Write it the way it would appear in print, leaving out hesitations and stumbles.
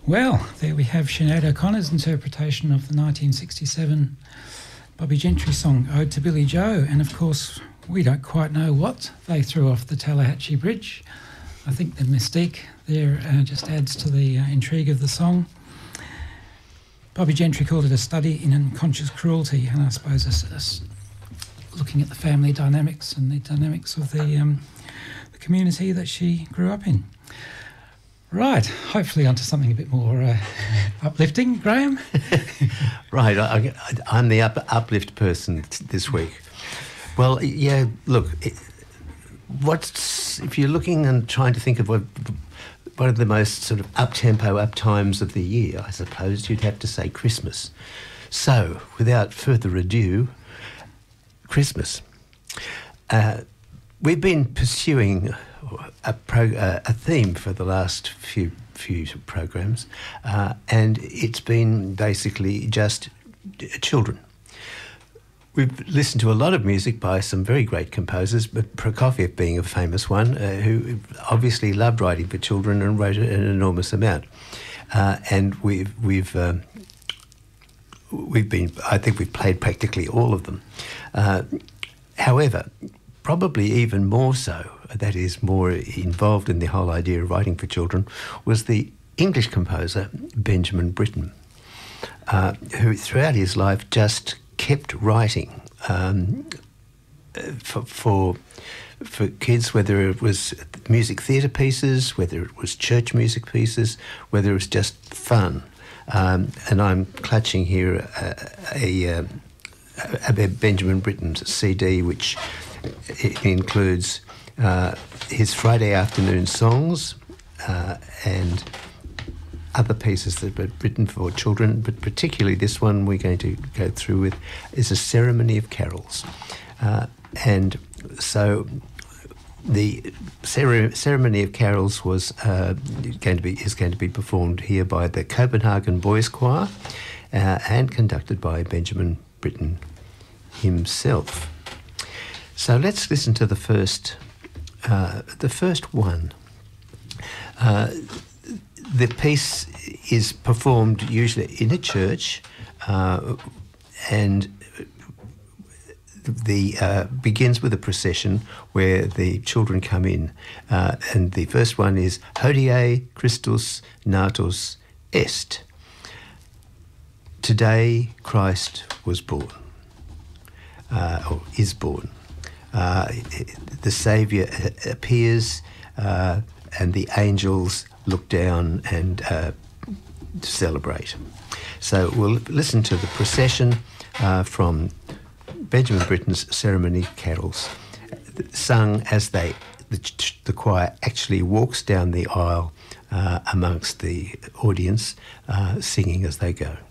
Well, there we have Sinead O'Connor's interpretation of the 1967 Bobby Gentry song, Ode to Billy Joe. And of course, we don't quite know what they threw off the Tallahatchie Bridge. I think the mystique there just adds to the intrigue of the song. Bobby Gentry called it a study in unconscious cruelty, and I suppose it's looking at the family dynamics and the dynamics of the community that she grew up in. Right, hopefully onto something a bit more uplifting, Graham. Right, I'm the uplift person this week. Well, yeah, look, if you're looking and trying to think of one of the most sort of up-tempo, up-times of the year, I suppose you'd have to say Christmas. So, without further ado, Christmas. We've been pursuing a theme for the last few programs, and it's been basically just children. We've listened to a lot of music by some very great composers, but Prokofiev being a famous one, who obviously loved writing for children and wrote an enormous amount. And we've been, I think we've played practically all of them. However, probably even more so, that is more involved in the whole idea of writing for children, was the English composer Benjamin Britten, who throughout his life just kept writing for kids, whether it was music theatre pieces, whether it was church music pieces, whether it was just fun. And I'm clutching here a Benjamin Britten's CD, which includes his Friday afternoon songs and other pieces that were written for children, but particularly this one we're going to go through with is A Ceremony of Carols. And so the Ceremony of Carols is going to be performed here by the Copenhagen Boys Choir and conducted by Benjamin Britten himself. So let's listen to the first one. The piece is performed usually in a church, and begins with a procession where the children come in, and the first one is Hodie Christus natus est. Today Christ was born, or is born. The Saviour appears, and the angels look down and celebrate. So we'll listen to the procession from Benjamin Britten's Ceremony Carols, sung as the choir actually walks down the aisle amongst the audience, singing as they go.